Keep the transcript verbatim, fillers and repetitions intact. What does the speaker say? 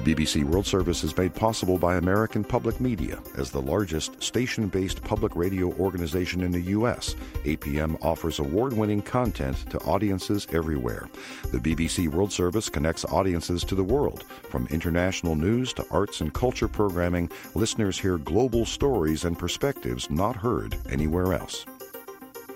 B B C World Service is made possible by American Public Media. As the largest station-based public radio organization in the U S, A P M offers award-winning content to audiences everywhere. The B B C World Service connects audiences to the world. From international news to arts and culture programming, listeners hear global stories and perspectives not heard anywhere else.